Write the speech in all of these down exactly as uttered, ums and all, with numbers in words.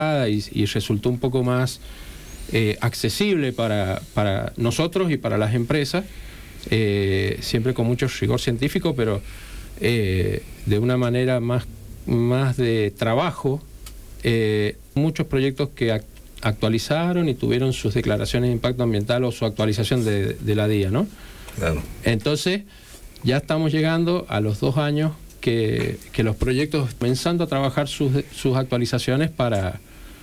y, y resultó un poco más eh, accesible para, para nosotros y para las empresas, eh, siempre con mucho rigor científico, pero eh, de una manera más, más de trabajo. Eh, muchos proyectos que ac actualizaron y tuvieron sus declaraciones de impacto ambiental o su actualización de, de la D I A, ¿no? Claro. Entonces, ya estamos llegando a los dos años que, que los proyectos comenzando a trabajar sus, sus actualizaciones para,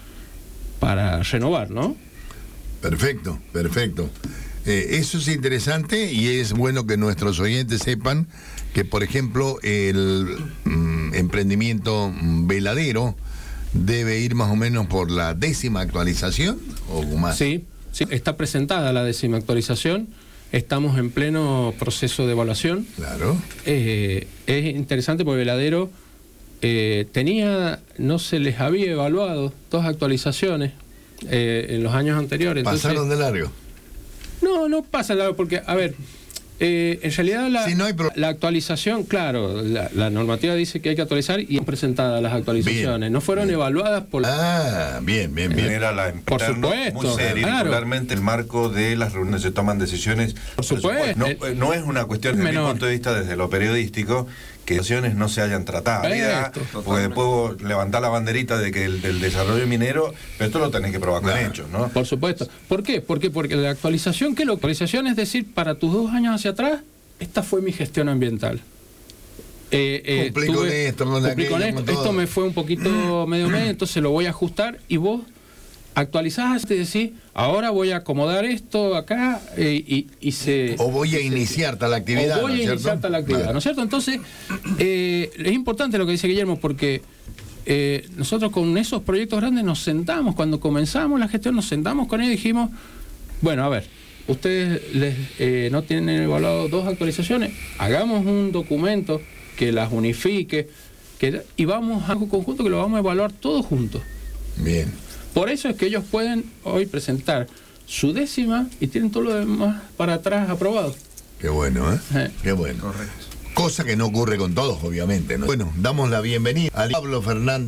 para renovar, ¿no? Perfecto, perfecto. Eh, eso es interesante y es bueno que nuestros oyentes sepan que, por ejemplo, el mm, emprendimiento Veladero debe ir más o menos por la décima actualización o más. Sí, sí, está presentada la décima actualización. Estamos en pleno proceso de evaluación. Claro. Eh, es interesante porque Veladero eh, tenía, no se les había evaluado dos actualizaciones eh, en los años anteriores. Entonces, ¿pasaron de largo? No, no pasa de largo porque, a ver, eh, en realidad la, sí, no hay pro... la actualización, claro, la, la normativa dice que hay que actualizar y han presentado las actualizaciones. Bien, no fueron bien. evaluadas por... Ah, bien, bien, bien. Era la por supuesto, muy serio, claro. particularmente el marco de las reuniones se toman decisiones. Por supuesto. No, no es una cuestión, desde menor. mi punto de vista, desde lo periodístico, que decisiones no se hayan tratado. Esto, porque después vos levantás la banderita de que el del desarrollo minero, pero esto lo tenés que probar con Claro. hechos, ¿no? Por supuesto. ¿Por qué? Porque, porque la actualización, ¿qué es la actualización? Es decir, para tus dos años hacia atrás, esta fue mi gestión ambiental. Eh, eh, Cumplí con esto, con cumplí aquello, con con esto, todo. esto me fue un poquito medio medio, entonces lo voy a ajustar y vos actualizás y decís, ahora voy a acomodar esto acá eh, y, y se... O voy a iniciar tal actividad, O voy ¿no es a cierto? iniciar tal actividad, Claro. ¿no es cierto? Entonces, eh, es importante lo que dice Guillermo, porque eh, nosotros con esos proyectos grandes nos sentamos, cuando comenzamos la gestión, nos sentamos con ellos y dijimos, bueno, a ver, ustedes les, eh, no tienen evaluado dos actualizaciones, hagamos un documento que las unifique, que, y vamos a algo conjunto que lo vamos a evaluar todos juntos. Bien. Por eso es que ellos pueden hoy presentar su décima y tienen todo lo demás para atrás aprobado. Qué bueno, ¿eh? Eh. Qué bueno. Correcto. Cosa que no ocurre con todos, obviamente, ¿no? Bueno, damos la bienvenida a Pablo Fernández.